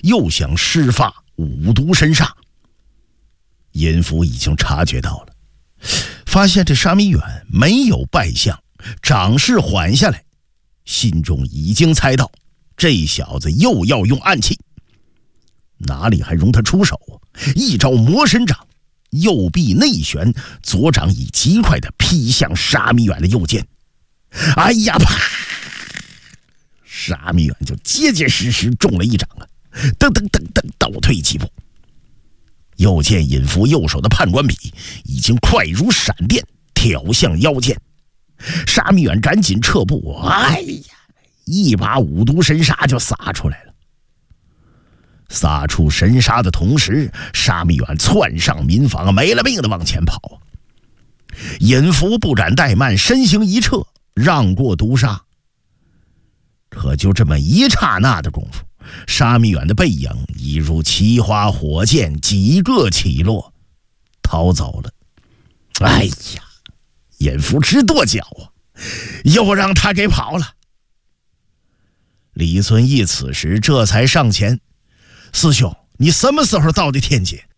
又想施发五毒神煞。尹福已经察觉到了，发现这沙弥远没有败相，掌势缓下来，心中已经猜到这小子又要用暗器，哪里还容他出手啊？一招魔神掌，右臂内旋，左掌以极快的劈向沙弥远的右肩。哎呀，啪！沙弥远就结结实实中了一掌啊，噔噔噔噔倒退几步。又见尹福右手的判官笔已经快如闪电挑向腰间，沙弥远赶紧撤步，哎呀，一把五毒神煞就撒出来了。撒出神煞的同时，沙弥远窜上民房，没了命的往前跑。尹福不敢怠慢，身形一撤，让过毒煞。可就这么一刹那的功夫，沙弥远的背影已如奇花火箭，几个起落，逃走了。哎呀，尹福直跺脚啊，又让他给跑了。李存义此时这才上前：“师兄，你什么时候到的天界？